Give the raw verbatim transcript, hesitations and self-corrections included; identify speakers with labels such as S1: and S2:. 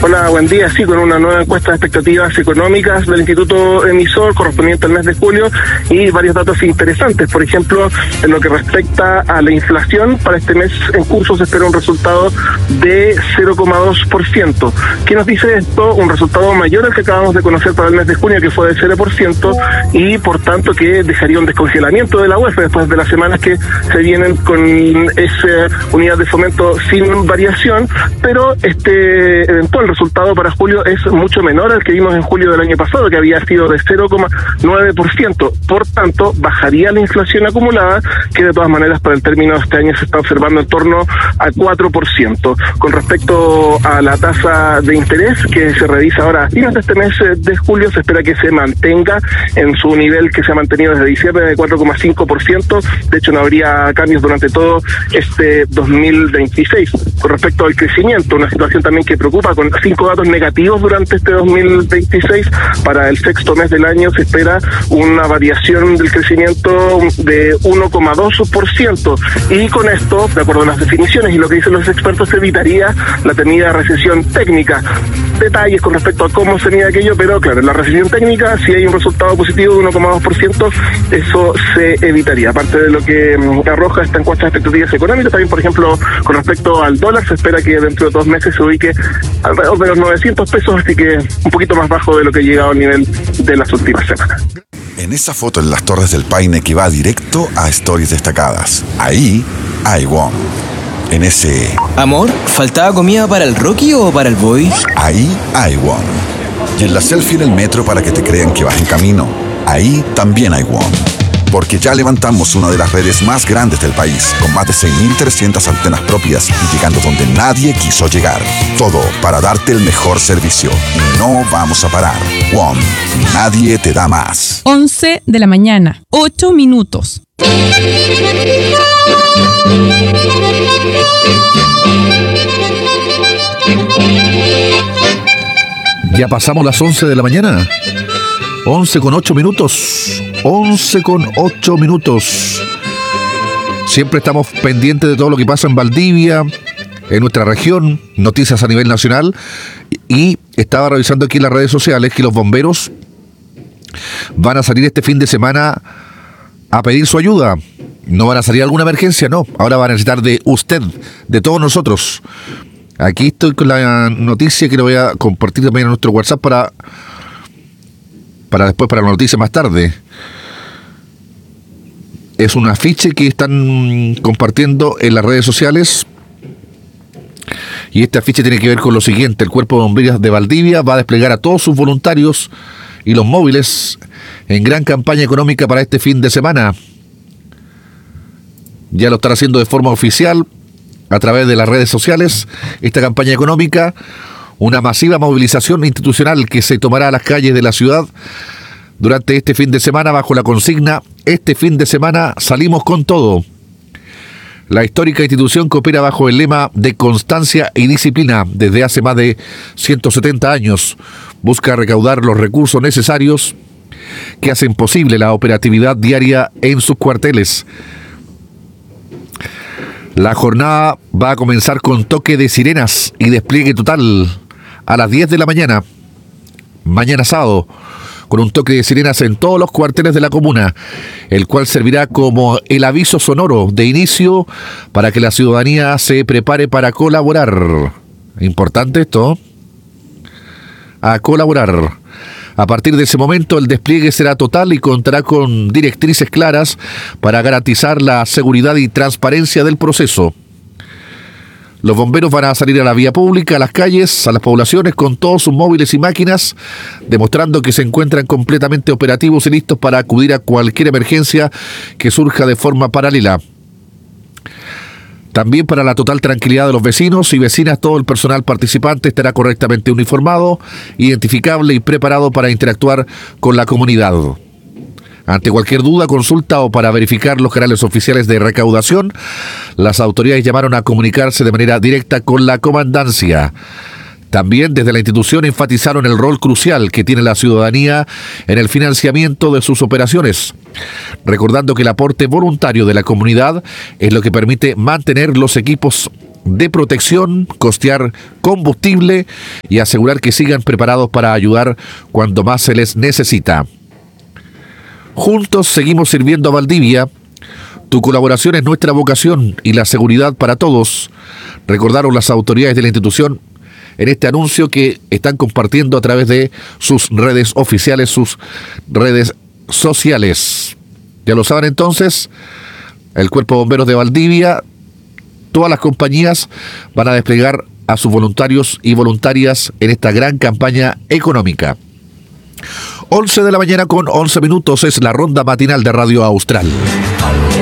S1: Hola, buen día. Sí, con una nueva encuesta de expectativas económicas del Instituto Emisor correspondiente al mes de julio y varios datos interesantes. Por ejemplo, en lo que respecta a la inflación, para este mes en curso se espera un resultado de cero coma dos por ciento. ¿Qué nos dice esto? Un resultado mayor al que acabamos de conocer para el mes de junio, que fue de cero por ciento, y por tanto que dejaría un descongelamiento de la U E F después de las semanas que se vienen con esa unidad de fomento sin variación, pero este eventual resultado para julio es mucho menor al que vimos en julio del año pasado, que había sido de cero coma nueve por ciento. Por tanto, bajaría la inflación acumulada, que de todas maneras para el término de este año se está observando en torno a cuatro por ciento. Con respecto a la tasa de interés, que se revisa ahora a fines de este mes de julio, se espera que se mantenga en su nivel que se ha mantenido desde diciembre, de cuatro coma cinco por ciento. De hecho, no habría cambios durante todo este dos mil veintiséis. Con respecto al crecimiento, una situación también que preocupa, con cinco datos negativos durante este dos mil veintiséis. Para el sexto mes del año se espera una variación del crecimiento de uno coma dos por ciento, y con esto, de acuerdo a las definiciones y lo que dicen los expertos, se evitaría la temida recesión técnica. Detalles con respecto a cómo se mide aquello, pero claro, en la recesión técnica, si hay un resultado positivo de uno coma dos por ciento, eso se evitaría. Aparte de lo que um, arroja esta encuesta de expectativas económicas, también, por ejemplo, con respecto al dólar, se espera que dentro de dos meses se ubique alrededor de los novecientos pesos, así que un poquito más bajo de lo que ha llegado al nivel de las últimas semanas.
S2: En esa foto en las Torres del Paine que va directo a Stories Destacadas, ahí hay WOM. En ese...
S3: Amor, ¿faltaba comida para el Rocky o para el Boy?
S2: Ahí hay WOM. Y en la selfie en el metro para que te crean que vas en camino, ahí también hay WOM. Porque ya levantamos una de las redes más grandes del país, con más de seis mil trescientas antenas propias y llegando donde nadie quiso llegar. Todo para darte el mejor servicio. Y no vamos a parar. WOM. Nadie te da más.
S4: once de la mañana, ocho minutos.
S5: Ya pasamos las once de la mañana. once con ocho minutos. once con ocho minutos. Siempre estamos pendientes de todo lo que pasa en Valdivia, en nuestra región, noticias a nivel nacional. Y estaba revisando aquí en las redes sociales que los bomberos van a salir este fin de semana a pedir su ayuda. No van a salir a alguna emergencia, no. Ahora van a necesitar de usted, de todos nosotros. Aquí estoy con la noticia que lo voy a compartir también en nuestro WhatsApp para, para después, para la noticia más tarde. Es un afiche que están compartiendo en las redes sociales. Y este afiche tiene que ver con lo siguiente: el Cuerpo de Bomberos de Valdivia va a desplegar a todos sus voluntarios y los móviles en gran campaña económica para este fin de semana. Ya lo están haciendo de forma oficial a través de las redes sociales. Esta campaña económica, una masiva movilización institucional que se tomará a las calles de la ciudad durante este fin de semana bajo la consigna: este fin de semana salimos con todo. La histórica institución que opera bajo el lema de constancia y disciplina desde hace más de ciento setenta años busca recaudar los recursos necesarios que hacen posible la operatividad diaria en sus cuarteles. La jornada va a comenzar con toque de sirenas y despliegue total a las diez de la mañana, mañana sábado, con un toque de sirenas en todos los cuarteles de la comuna, el cual servirá como el aviso sonoro de inicio para que la ciudadanía se prepare para colaborar. Importante esto, a colaborar. A partir de ese momento el despliegue será total y contará con directrices claras para garantizar la seguridad y transparencia del proceso. Los bomberos van a salir a la vía pública, a las calles, a las poblaciones con todos sus móviles y máquinas, demostrando que se encuentran completamente operativos y listos para acudir a cualquier emergencia que surja de forma paralela. También, para la total tranquilidad de los vecinos y vecinas, todo el personal participante estará correctamente uniformado, identificable y preparado para interactuar con la comunidad. Ante cualquier duda, consulta o para verificar los canales oficiales de recaudación, las autoridades llamaron a comunicarse de manera directa con la comandancia. También desde la institución enfatizaron el rol crucial que tiene la ciudadanía en el financiamiento de sus operaciones, recordando que el aporte voluntario de la comunidad es lo que permite mantener los equipos de protección, costear combustible y asegurar que sigan preparados para ayudar cuando más se les necesita. Juntos seguimos sirviendo a Valdivia. Tu colaboración es nuestra vocación y la seguridad para todos, recordaron las autoridades de la institución en este anuncio que están compartiendo a través de sus redes oficiales, sus redes sociales. Ya lo saben entonces, el Cuerpo de Bomberos de Valdivia, todas las compañías van a desplegar a sus voluntarios y voluntarias en esta gran campaña económica. once de la mañana con once minutos es la ronda matinal de Radio Austral.